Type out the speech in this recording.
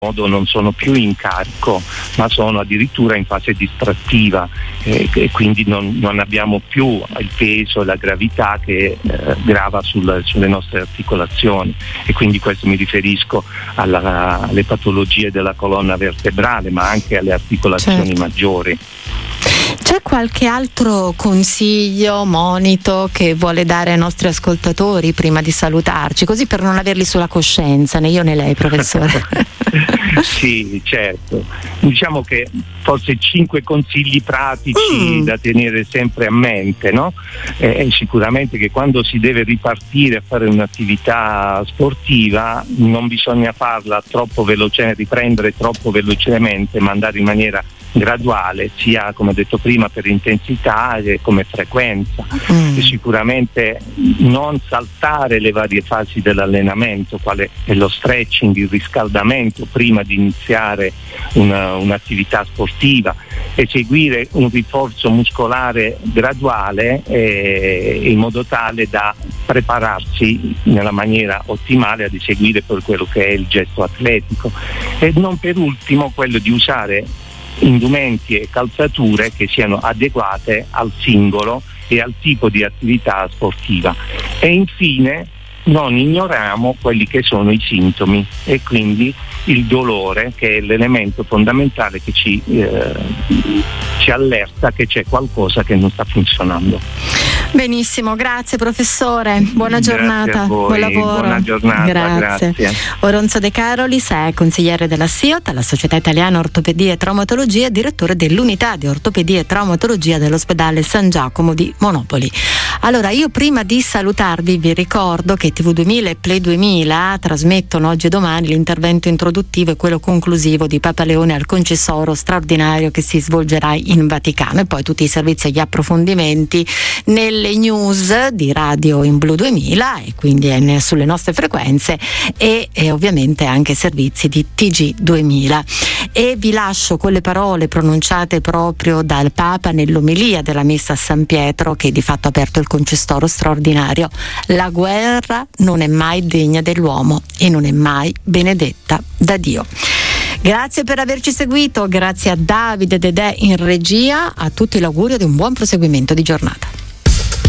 modo non sono più in carico, ma sono addirittura in fase distrattiva, e quindi non abbiamo più il peso e la gravità che grava sulle nostre articolazioni, e quindi questo mi riferisco alle patologie della colonna vertebrale, ma anche alle articolazioni maggiori. C'è qualche altro consiglio, monito che vuole dare ai nostri ascoltatori prima di salutarci, così per non averli sulla coscienza, né io né lei, professore? Sì, certo. Diciamo che forse 5 consigli pratici da tenere sempre a mente, no? Sicuramente che quando si deve ripartire a fare un'attività sportiva non bisogna farla troppo veloce, riprendere troppo velocemente, ma andare in maniera graduale, sia come ho detto prima per intensità che come frequenza. E sicuramente non saltare le varie fasi dell'allenamento, quale è lo stretching, il riscaldamento prima di iniziare un'attività sportiva, e seguire un rinforzo muscolare graduale in modo tale da prepararsi nella maniera ottimale ad eseguire per quello che è il gesto atletico. E non per ultimo quello di usare indumenti e calzature che siano adeguate al singolo e al tipo di attività sportiva. E infine non ignoriamo quelli che sono i sintomi, e quindi il dolore, che è l'elemento fondamentale che ci allerta che c'è qualcosa che non sta funzionando. Benissimo, grazie professore, buona giornata, buon lavoro. Buona giornata, grazie. Oronzo De Carolis è consigliere della SIOT, la Società Italiana Ortopedia e Traumatologia, e direttore dell'unità di ortopedia e traumatologia dell'ospedale San Giacomo di Monopoli. Allora, io prima di salutarvi vi ricordo che TV2000 e Play 2000 trasmettono oggi e domani l'intervento introduttivo e quello conclusivo di Papa Leone al concessoro straordinario che si svolgerà in Vaticano, e poi tutti i servizi e gli approfondimenti nelle news di Radio in Blu 2000, e quindi sulle nostre frequenze, e ovviamente anche servizi di TG 2000. E vi lascio con le parole pronunciate proprio dal Papa nell'omelia della Messa a San Pietro, che di fatto ha aperto il concestoro straordinario: la guerra non è mai degna dell'uomo e non è mai benedetta da Dio. Grazie per averci seguito, grazie a Davide Dedè in regia, a tutti l'augurio di un buon proseguimento di giornata.